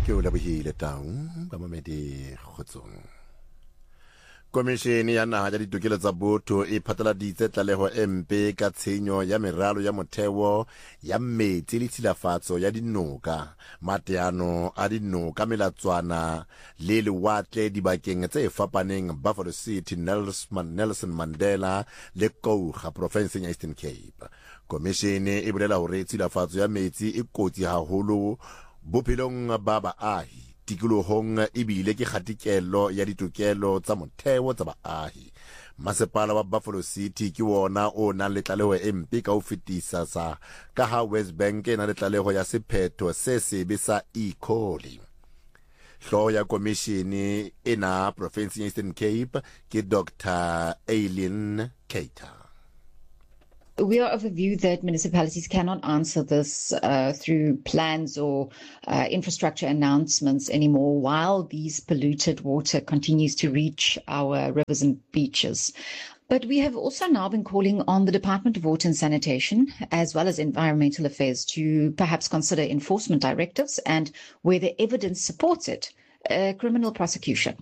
ke o lebohile taung ba mamedi kgotsong. Komishene ya naha ya ditokelo tsa botho e phatlaladitse tlaleho empe ka tshenyo ya meralo ya motheo ya metsi le tshilafatso ya dinoka, mateano a dinoka, melatswana le lewatle dibakeng tse fapaneng Buffalo City, Nelson Mandela le Kouga provinseng ya Eastern Cape. Komishene e bolela hore tshilafatso ya metsi e kotsi haholo bophelong ba baahi, tikolohong ebile ke kgatikelo ya ditokelo tsa motheo tsa baahi. Masepala wa Buffalo City ke wona o nang le tlaleho empe ka ho fetisa sa ka ha West Bank e na le tlaleho ya sephetho se sebe sa E. coli. Hlooho ya komishene ena province ya Eastern Cape ke Dr. Aileen Cater. We are of the view that municipalities cannot answer this through plans or infrastructure announcements anymore while these polluted water continues to reach our rivers and beaches. But we have also now been calling on the Department of Water and Sanitation, as well as Environmental Affairs, to perhaps consider enforcement directives and, where the evidence supports it, criminal prosecution.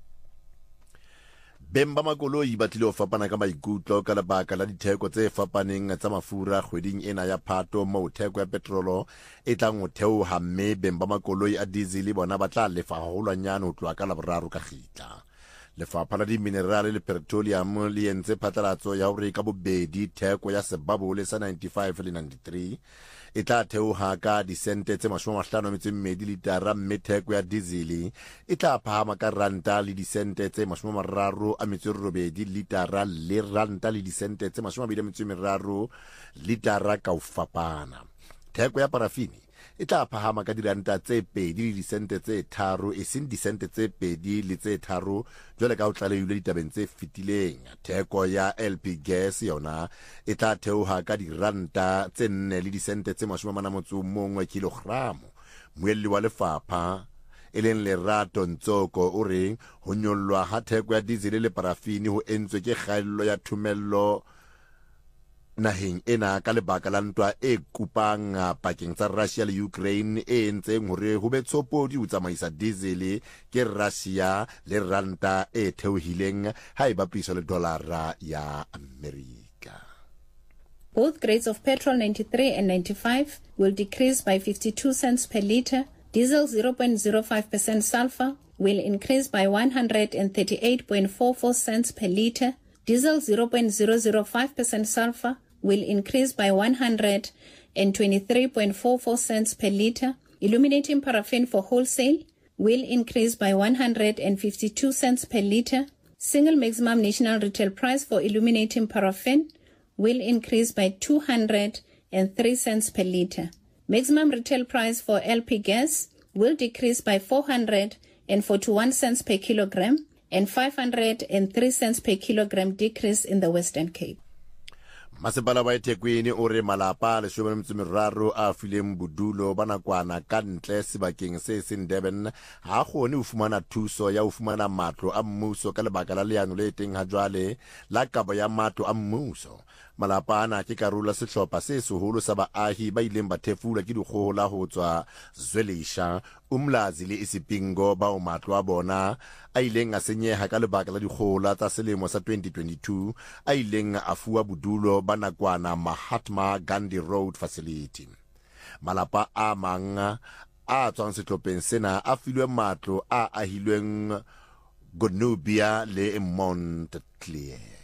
Bemba makoloi ba tlile ho fapana ka maikutlo ka lebaka la ditheko tse fapaneng tsa mafura kgweding ena ya Phato moo theko ya petrolo e tlang ho theoha, mme bemba makoloi a diesel bona ba tla lefa haholwanyane ho tloha ka Laboraro ka kgitla. Lefapha la diminerale le petroleum le entse phatlalatso ya hore ka bobedi theko ya sebabole sa 95 le 93 e tla theoha ka disente tse 52 litara, mme theko ya diesel e tla phahama ka ranta le disente tse 38 litara le ranta le disente tse 23 litara ka ho fapana. Theko ya parafini e tla phahama ka diranta tse 2 le disente tse 3 e seng disente tse 2 le tse 3 jwale ka ho tlalehilwe ditabeng tse fetileng. Theko ya LP gas yona e tla theoha ka diranta tse 4 le disente tse 41 kilogramo. Moelli wa lefapha e leng Lerato Ntsoko o re ho nyollwa ha theko ya diesel le parafini ho entswe ke kgaello ya thumello naheng ena ka lebaka la ntwa e kupang pakeng tsa Russia le Ukraine e entseng hore ho be tshopodi ho tsamaisa diesel ke Russia le ranta e theohileng ha e bapiswa le dolara ya America. Both grades of petrol 93 and 95 will decrease by 52 cents per litre. Diesel 0.05% sulfur will increase by 138.44 cents per litre. Diesel 0.005% sulfur will increase by 123.44 cents per litre. Illuminating paraffin for wholesale will increase by 152 cents per litre. Single maximum national retail price for illuminating paraffin will increase by 203 cents per litre. Maximum retail price for LP gas will decrease by 441 cents per kilogram and 503 cents per kilogram decrease in the Western Cape. Masepala wa eThekwini o re malapa le 13 a fileng bodulo ba nakwana ka ntle sebakeng se seng Durban ha kgone ho fumana thuso ya ho fumana matlo a mmuso ka lebaka la leano le teng ha jwale la kabo ya matlo a mmuso. Malapa ana ke karolo sehlopha se seholo sa baahi ba ileng ba thefula ke dikgohola ho tswa Zwelisha, Umlazi le Isipingo bao matlo a bona a ileng a senyeha ka lebaka la dikgohola tsa selemo sa 2022 a ileng a fuwa bodulo ba nakwana Mahatma Gandhi Road Facility. Malapa a mang a tswang sehlopheng sena a filwe matlo a ahilweng Gonubia le Montclair.